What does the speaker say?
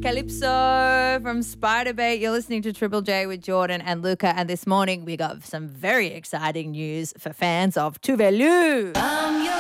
Calypso from Spiderbait. You're listening to Triple J with Jordan and Luca. And this morning we got some very exciting news for fans of Tuvalu.